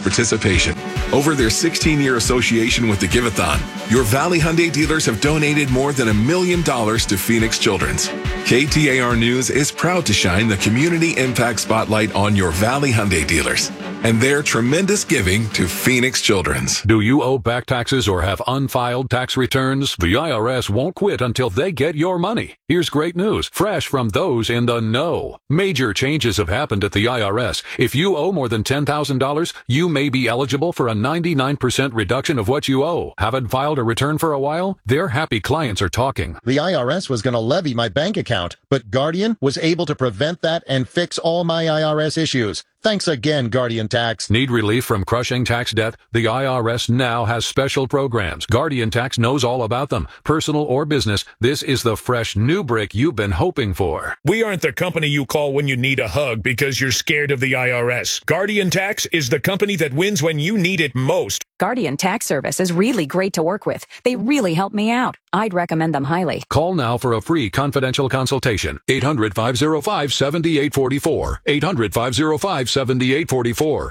participation. Over their 16-year association with the Give-a-thon, your Valley Hyundai dealers have donated more than $1 million to Phoenix Children's. KTAR News is proud to shine the community impact spotlight on your Valley Hyundai dealers and their tremendous giving to Phoenix Children's. Do you owe back taxes or have unfiled tax returns? The IRS won't quit until they get your money. Here's great news, fresh from those in the know. Major changes have happened at the IRS. If you owe more than $10,000, you may be eligible for a 99% reduction of what you owe. Haven't filed a return for a while? Their happy clients are talking. The IRS was going to levy my bank account, but Guardian was able to prevent that and fix all my IRS issues. Thanks again, Guardian Tax. Need relief from crushing tax debt? The IRS now has special programs. Guardian Tax knows all about them. Personal or business, this is the fresh new brick you've been hoping for. We aren't the company you call when you need a hug because you're scared of the IRS. Guardian Tax is the company that wins when you need it most. Guardian Tax Service is really great to work with. They really help me out. I'd recommend them highly. Call now for a free confidential consultation. 800-505-7844. 800-505-7844.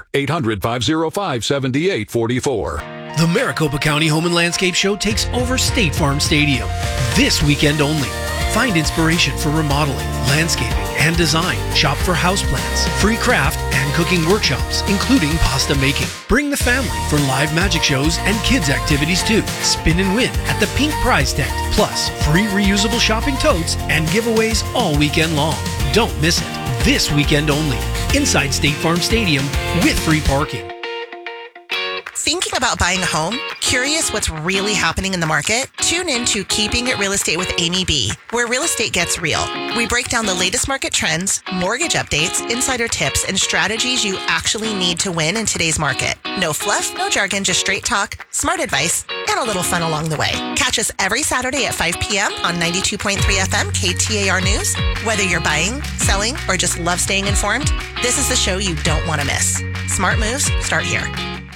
800-505-7844. The Maricopa County Home and Landscape Show takes over State Farm Stadium. This weekend only. Find inspiration for remodeling, landscaping, and design. Shop for houseplants, free craft and cooking workshops, including pasta making. Bring the family for live magic shows and kids activities too. Spin and win at the Pink Prize Tent. Plus, free reusable shopping totes and giveaways all weekend long. Don't miss it. This weekend only. Inside State Farm Stadium with free parking. Thinking about buying a home? Curious what's really happening in the market? Tune in to Keeping It Real Estate with Amy B, where real estate gets real. We break down the latest market trends, mortgage updates, insider tips, and strategies you actually need to win in today's market. No fluff, no jargon, just straight talk, smart advice, and a little fun along the way. Catch us every Saturday at 5 p.m. on 92.3 FM KTAR News. Whether you're buying, selling, or just love staying informed, this is the show you don't want to miss. Smart moves start here.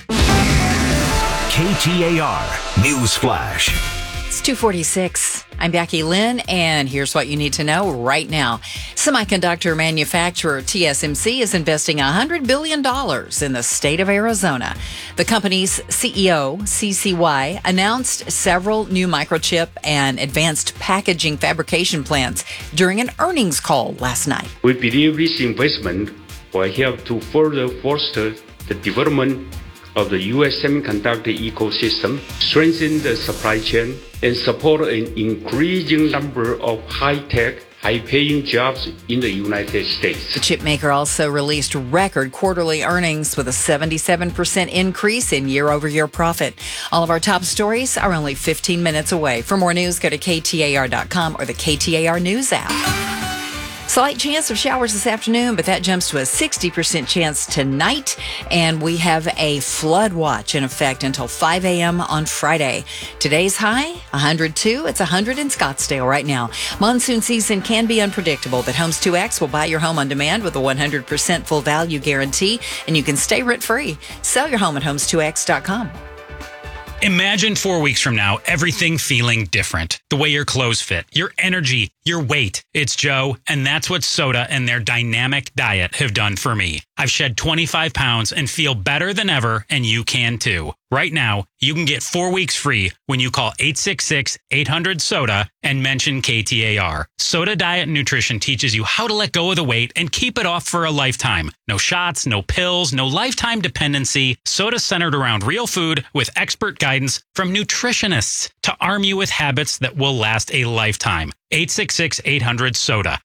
KTAR News Flash. It's 2:46. I'm Becky Lynn, and here's what you need to know right now. Semiconductor manufacturer TSMC is investing $100 billion in the state of Arizona. The company's CEO, CCY, announced several new microchip and advanced packaging fabrication plants during an earnings call last night. We believe this investment will help to further foster the development of the U.S. semiconductor ecosystem, strengthen the supply chain, and support an increasing number of high-tech, high-paying jobs in the United States. The chip maker also released record quarterly earnings with a 77% increase in year-over-year profit. All of our top stories are only 15 minutes away. For more news, go to KTAR.com or the KTAR News app. Slight chance of showers this afternoon, but that jumps to a 60% chance tonight. And we have a flood watch in effect until 5 a.m. on Friday. Today's high, 102. It's 100 in Scottsdale right now. Monsoon season can be unpredictable, but Homes 2X will buy your home on demand with a 100% full value guarantee, and you can stay rent-free. Sell your home at homes2x.com. Imagine 4 weeks from now, everything feeling different. The way your clothes fit, your energy, your weight. It's Joe, and that's what Soda and their dynamic diet have done for me. I've shed 25 pounds and feel better than ever, and you can too. Right now, you can get 4 weeks free when you call 866-800-SODA and mention KTAR. Soda Diet and Nutrition teaches you how to let go of the weight and keep it off for a lifetime. No shots, no pills, no lifetime dependency. Soda centered around real food with expert guidance from nutritionists to arm you with habits that will last a lifetime. 866-800-SODA.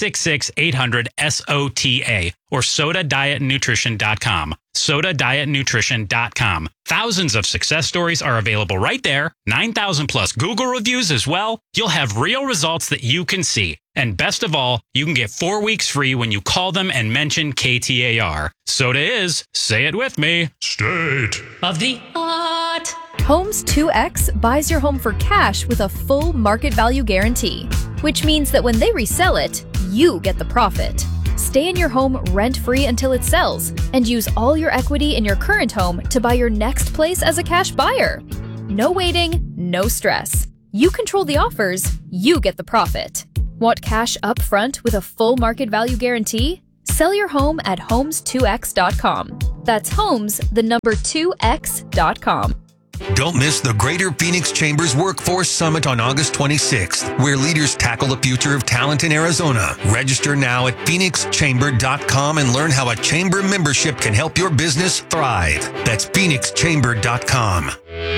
866-800-SOTA or SodaDietNutrition.com. SodaDietNutrition.com. Thousands of success stories are available right there. 9,000 plus Google reviews as well. You'll have real results that you can see. And best of all, you can get 4 weeks free when you call them and mention KTAR. Soda is, say it with me, state of the art. Homes 2X buys your home for cash with a full market value guarantee, which means that when they resell it, you get the profit. Stay in your home rent-free until it sells and use all your equity in your current home to buy your next place as a cash buyer. No waiting, no stress. You control the offers, you get the profit. Want cash up front with a full market value guarantee? Sell your home at homes2x.com. That's homes2x.com. Don't miss the Greater Phoenix Chambers Workforce Summit on August 26th, where leaders tackle the future of talent in Arizona. Register now at phoenixchamber.com and learn how a chamber membership can help your business thrive. That's phoenixchamber.com.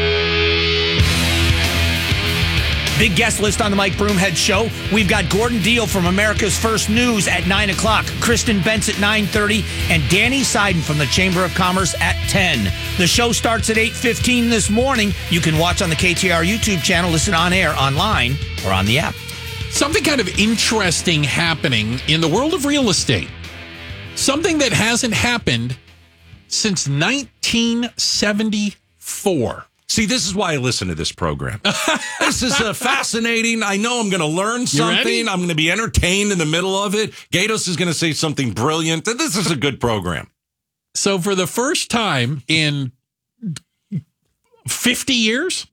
Big guest list on the Mike Broomhead Show. We've got Gordon Deal from America's First News at 9 o'clock, Kristen Bentz at 9:30, and Danny Seiden from the Chamber of Commerce at 10. The show starts at 8:15 this morning. You can watch on the KTAR YouTube channel, listen on air, online, or on the app. Something kind of interesting happening in the world of real estate. Something that hasn't happened since 1974. See, this is why I listen to this program. This is fascinating. I know I'm going to learn something. I'm going to be entertained in the middle of it. Gatos is going to say something brilliant. This is a good program. So for the first time in 50 years,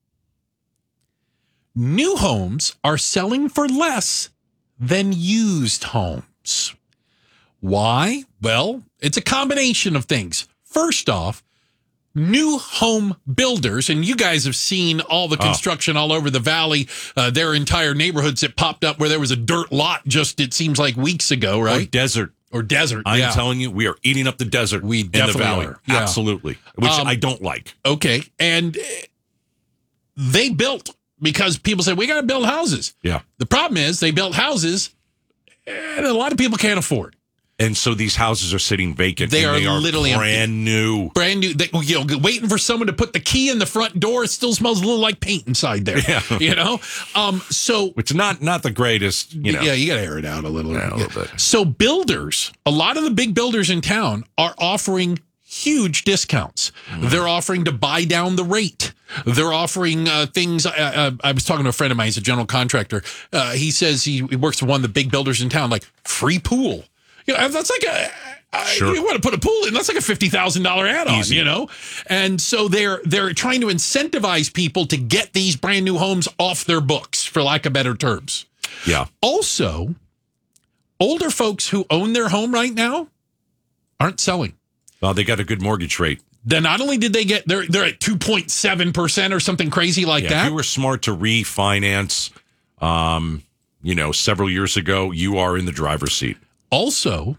new homes are selling for less than used homes. Why? Well, it's a combination of things. First off, new home builders, and you guys have seen all the construction all over the valley. There are entire neighborhoods that popped up where there was a dirt lot just, it seems like, weeks ago, right? Or desert. I'm telling you, we are eating up the desert in the valley. Yeah. Absolutely. Which I don't like. Okay. And they built because people said, we got to build houses. Yeah. The problem is they built houses and a lot of people can't afford. And so these houses are sitting vacant. They are literally brand new. Brand new. They, waiting for someone to put the key in the front door. It still smells a little like paint inside there. Yeah. So which is not the greatest, Yeah, you got to air it out a little. Yeah, a little bit. So builders, a lot of the big builders in town are offering huge discounts. They're offering to buy down the rate. They're offering things. I was talking to a friend of mine. He's a general contractor. He says he works for one of the big builders in town, like free pool. That's like sure. You want to put a pool in, that's like a $50,000 add-on, Easy. And so they're trying to incentivize people to get these brand new homes off their books, for lack of better terms. Yeah. Also, older folks who own their home right now aren't selling. Well, they got a good mortgage rate. Then not only did they get, they're at 2.7% or something crazy like that. If you were smart to refinance, several years ago, you are in the driver's seat. Also,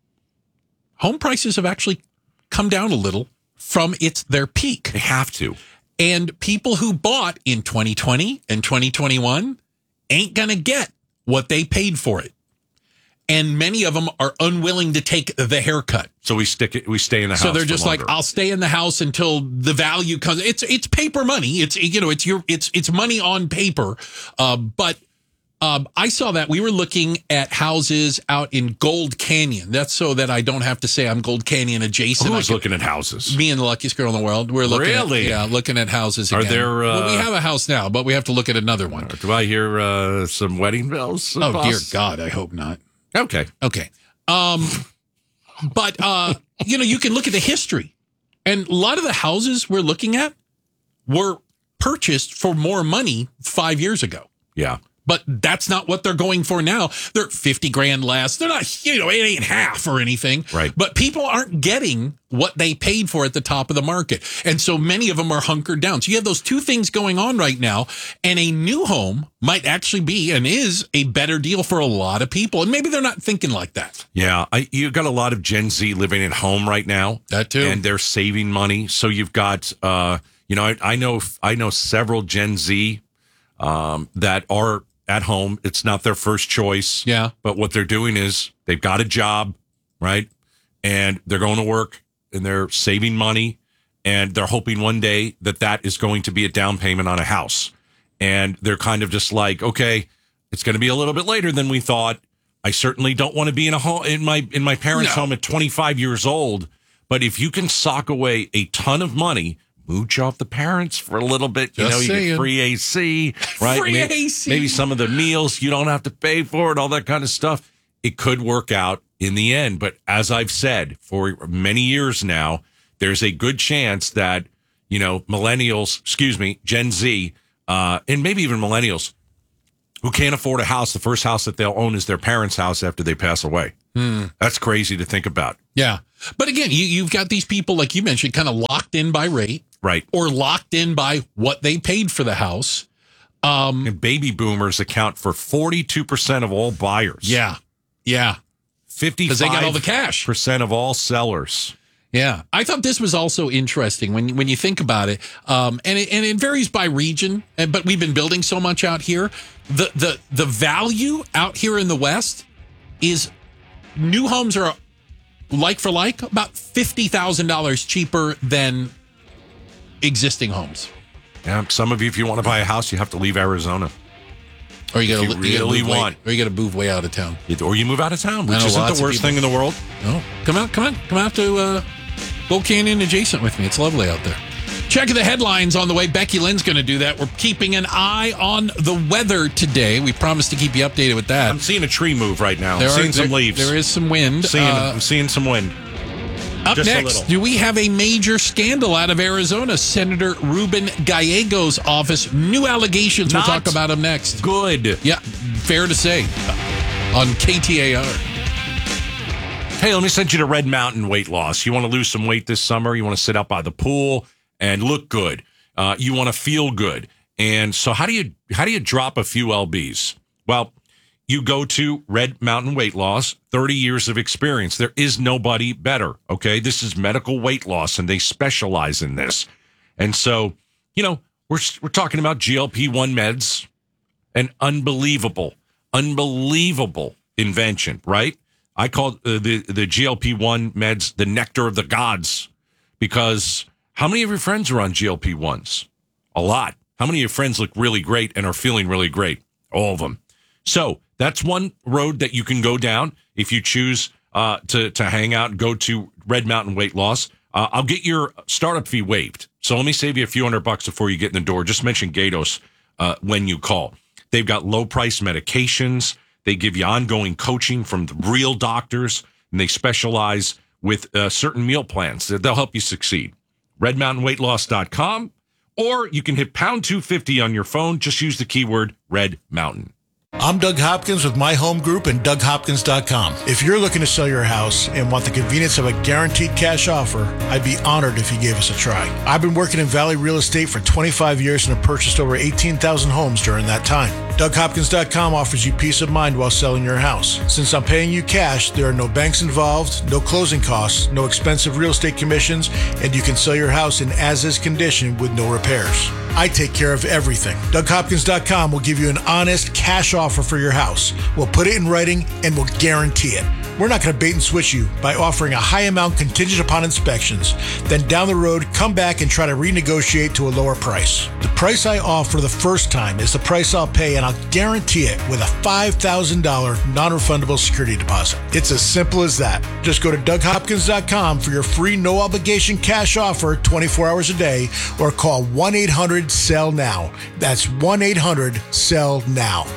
home prices have actually come down a little from their peak. They have to. And people who bought in 2020 and 2021 ain't going to get what they paid for it. And many of them are unwilling to take the haircut. So we stay in the house. So they're just longer. like, I'll stay in the house until the value comes. It's paper money. It's money on paper. But I saw that we were looking at houses out in Gold Canyon. That's so that I don't have to say I'm Gold Canyon adjacent. Who's looking at houses? Me and the luckiest girl in the world. We're looking looking at houses again. Are there? Well, we have a house now, but we have to look at another one. Do I hear some wedding bells? Oh, dear God, I hope not. Okay. But you can look at the history, and a lot of the houses we're looking at were purchased for more money 5 years ago. Yeah. But that's not what they're going for now. They're $50,000 less. They're not, it ain't half or anything. Right. But people aren't getting what they paid for at the top of the market. And so many of them are hunkered down. So you have those two things going on right now. And a new home might actually be and is a better deal for a lot of people. And maybe they're not thinking like that. Yeah. You've got a lot of Gen Z living at home right now. That too. And they're saving money. So you've got, I know several Gen Z that are at home. It's not their first choice. Yeah. But what they're doing is they've got a job, right? And they're going to work and they're saving money and they're hoping one day that is going to be a down payment on a house. And they're kind of just like, okay, it's going to be a little bit later than we thought. I certainly don't want to be in a home in my parents' home at 25 years old. But if you can sock away a ton of money, mooch off the parents for a little bit. You get free AC, right? AC. Maybe some of the meals you don't have to pay for it, all that kind of stuff. It could work out in the end. But as I've said for many years now, there's a good chance that, Gen Z, and maybe even millennials who can't afford a house, the first house that they'll own is their parents' house after they pass away. That's crazy to think about. Yeah. But again, you've got these people, like you mentioned, kind of locked in by rate. Right. Or locked in by what they paid for the house. And baby boomers account for 42% of all buyers. Yeah. 55% because they got all the cash. of all sellers. Yeah. I thought this was also interesting when you think about it. And it varies by region, but we've been building so much out here. The value out here in the West is new homes are like for like about $50,000 cheaper than existing homes. Yeah, some of you, if you want to buy a house, you have to leave Arizona. Or you got to Or you got to move way out of town. Or you move out of town, which isn't the worst thing in the world. No, come out to Gold Canyon adjacent with me. It's lovely out there. Check the headlines on the way. Becky Lynn's going to do that. We're keeping an eye on the weather today. We promised to keep you updated with that. I'm seeing a tree move right now. I'm seeing some leaves. There is some wind. I'm seeing some wind. Up Just next, do we have a major scandal out of Arizona? Senator Ruben Gallegos' office. New allegations. We'll talk about them next. Good. Yeah, fair to say. On KTAR. Hey, let me send you to Red Mountain Weight Loss. You want to lose some weight this summer? You want to sit out by the pool and look good. You want to feel good. And so how do you drop a few lbs? Well, you go to Red Mountain Weight Loss, 30 years of experience. There is nobody better, okay? This is medical weight loss, and they specialize in this. And so, we're talking about GLP-1 meds, an unbelievable invention, right? I call the GLP-1 meds the nectar of the gods, because how many of your friends are on GLP-1s? A lot. How many of your friends look really great and are feeling really great? All of them. So that's one road that you can go down if you choose to hang out and go to Red Mountain Weight Loss. I'll get your startup fee waived. So let me save you a few $100 before you get in the door. Just mention Gatos when you call. They've got low price medications. They give you ongoing coaching from the real doctors, and they specialize with certain meal plans that they'll help you succeed. RedMountainWeightLoss.com, or you can hit pound 250 on your phone. Just use the keyword Red Mountain. I'm Doug Hopkins with My Home Group and DougHopkins.com. If you're looking to sell your house and want the convenience of a guaranteed cash offer, I'd be honored if you gave us a try. I've been working in Valley Real Estate for 25 years and have purchased over 18,000 homes during that time. DougHopkins.com offers you peace of mind while selling your house. Since I'm paying you cash, there are no banks involved, no closing costs, no expensive real estate commissions, and you can sell your house in as-is condition with no repairs. I take care of everything. DougHopkins.com will give you an honest cash offer for your house. We'll put it in writing and we'll guarantee it. We're not going to bait and switch you by offering a high amount contingent upon inspections. Then down the road, come back and try to renegotiate to a lower price. The price I offer the first time is the price I'll pay, and I'll guarantee it with a $5,000 non-refundable security deposit. It's as simple as that. Just go to DougHopkins.com for your free no-obligation cash offer 24 hours a day, or call 1-800-SELL-NOW. That's 1-800-SELL-NOW.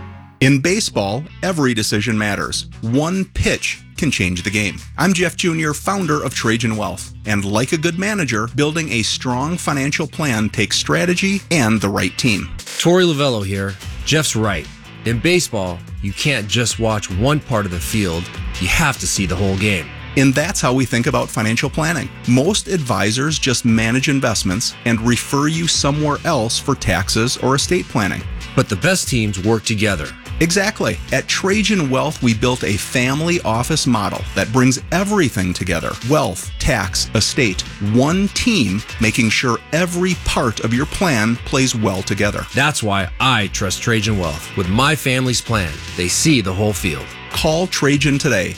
In baseball, every decision matters. One pitch can change the game. I'm Jeff Jr., founder of Trajan Wealth. And like a good manager, building a strong financial plan takes strategy and the right team. Torey Lavello here. Jeff's right. In baseball, you can't just watch one part of the field. You have to see the whole game. And that's how we think about financial planning. Most advisors just manage investments and refer you somewhere else for taxes or estate planning. But the best teams work together. Exactly. At Trajan Wealth, we built a family office model that brings everything together. Wealth, tax, estate, one team, making sure every part of your plan plays well together. That's why I trust Trajan Wealth. With my family's plan, they see the whole field. Call Trajan today.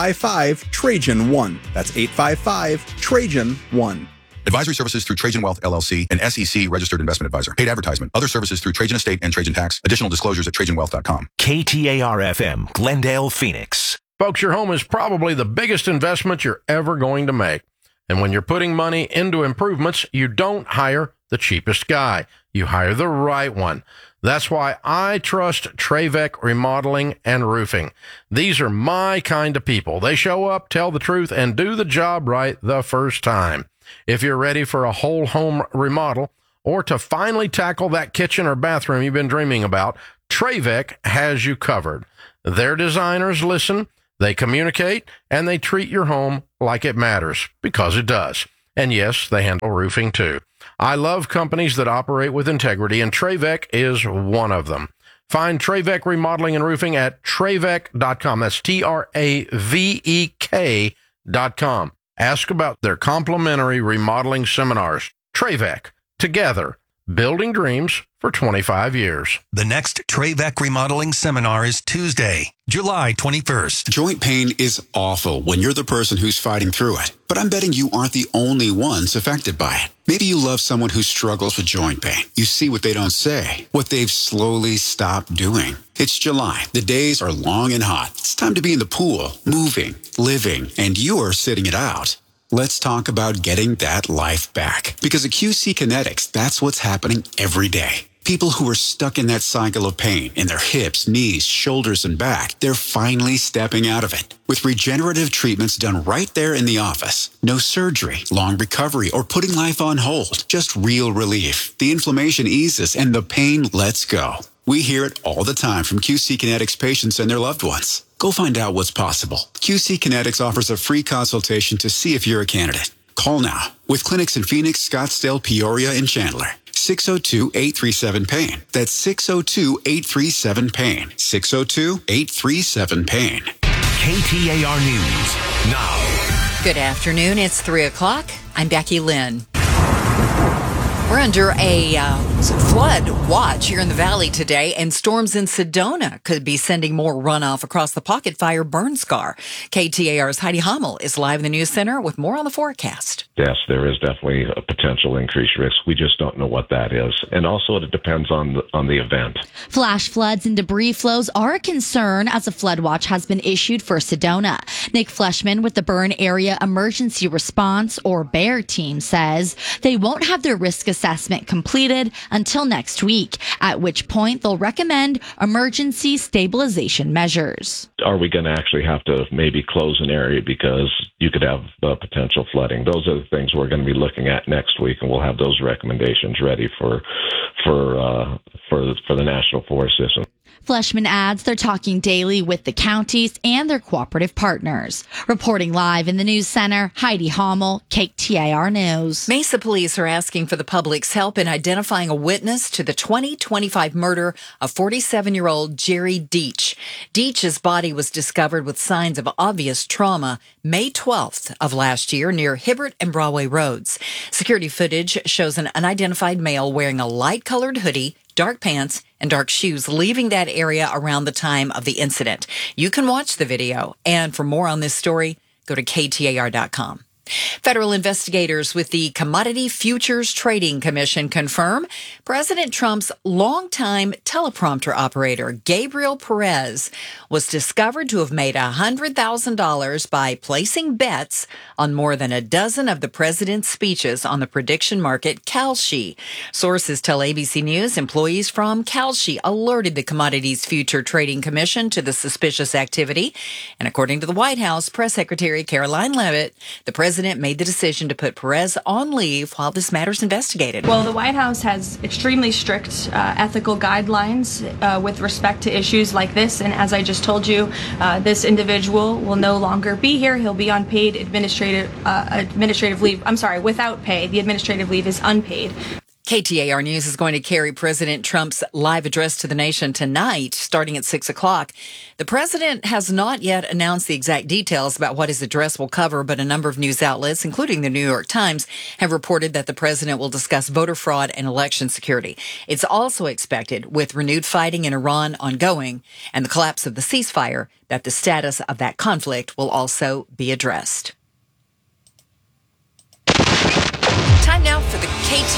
855-TRAJAN-1. That's 855-TRAJAN-1. Advisory services through Trajan Wealth, LLC, an SEC registered investment advisor. Paid advertisement. Other services through Trajan Estate and Trajan Tax. Additional disclosures at TrajanWealth.com. KTAR-FM, Glendale, Phoenix. Folks, your home is probably the biggest investment you're ever going to make. And when you're putting money into improvements, you don't hire the cheapest guy. You hire the right one. That's why I trust Trevec Remodeling and Roofing. These are my kind of people. They show up, tell the truth, and do the job right the first time. If you're ready for a whole home remodel or to finally tackle that kitchen or bathroom you've been dreaming about, Trevec has you covered. Their designers listen, They communicate, and they treat your home like it matters, because it does. And yes, they handle roofing too. I love companies that operate with integrity, and Trevec is one of them. Find Trevec Remodeling and Roofing at Trevec.com. That's TRAVEK.com. Ask about their complimentary remodeling seminars. Trevec, together, building dreams for 25 years. The next Trevec Remodeling Seminar is Tuesday, July 21st. Joint pain is awful when you're the person who's fighting through it. But I'm betting you aren't the only ones affected by it. Maybe you love someone who struggles with joint pain. You see what they don't say, what they've slowly stopped doing. It's July. The days are long and hot. It's time to be in the pool, moving, living, and you're sitting it out. Let's talk about getting that life back. Because at QC Kinetics, that's what's happening every day. People who are stuck in that cycle of pain in their hips, knees, shoulders, and back, they're finally stepping out of it. With regenerative treatments done right there in the office. No surgery, long recovery, or putting life on hold. Just real relief. The inflammation eases and the pain lets go. We hear it all the time from QC Kinetics patients and their loved ones. Go find out what's possible. QC Kinetics offers a free consultation to see if you're a candidate. Call now. With clinics in Phoenix, Scottsdale, Peoria, and Chandler. 602-837-PAIN. That's 602-837-PAIN. 602-837-PAIN. KTAR News now. Good afternoon. It's 3 o'clock. I'm Becky Lynn. We're under a flood watch here in the valley today, and storms in Sedona could be sending more runoff across the Pocket Fire burn scar. KTAR's Heidi Hommel is live in the news center with more on the forecast. Yes, there is definitely a potential increased risk. We just don't know what that is. And also it depends on the event. Flash floods and debris flows are a concern as a flood watch has been issued for Sedona. Nick Fleshman with the Burn Area Emergency Response, or BEAR team, says they won't have their risk assessment completed until next week, at which point they'll recommend emergency stabilization measures. Are we going to actually have to maybe close an area because you could have potential flooding? Those are the things we're going to be looking at next week, and we'll have those recommendations ready for the National Forest System. Fleshman adds they're talking daily with the counties and their cooperative partners. Reporting live in the news center, Heidi Hommel, KTAR News. Mesa police are asking for the public's help in identifying a witness to the 2025 murder of 47-year-old Jerry Deach. Deach's body was discovered with signs of obvious trauma May 12th of last year near Hibbert and Broadway roads. Security footage shows an unidentified male wearing a light-colored hoodie, dark pants, and dark shoes leaving that area around the time of the incident. You can watch the video. And for more on this story, go to KTAR.com. Federal investigators with the Commodity Futures Trading Commission confirm President Trump's longtime teleprompter operator, Gabriel Perez, was discovered to have made $100,000 by placing bets on more than a dozen of the president's speeches on the prediction market Kalshi. Sources tell ABC News employees from Kalshi alerted the Commodities Future Trading Commission to the suspicious activity. And according to the White House Press Secretary Caroline Leavitt, the president made the decision to put Perez on leave while this matter's investigated. Well, the White House has extremely strict ethical guidelines with respect to issues like this. And as I just told you, this individual will no longer be here. He'll be on paid administrative leave. I'm sorry, without pay. The administrative leave is unpaid. KTAR News is going to carry President Trump's live address to the nation tonight, starting at 6 o'clock. The president has not yet announced the exact details about what his address will cover, but a number of news outlets, including the New York Times, have reported that the president will discuss voter fraud and election security. It's also expected, with renewed fighting in Iran ongoing and the collapse of the ceasefire, that the status of that conflict will also be addressed. Time now for the KTAR